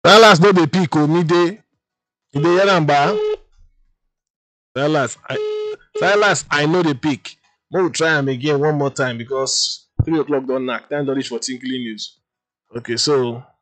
Silas no dey pick o, me dey. You dey hear am ba? Silas, I know the pick. We'll try am again one more time because 3 o'clock don't knock. Time don't reach for tinkling news. Okay, so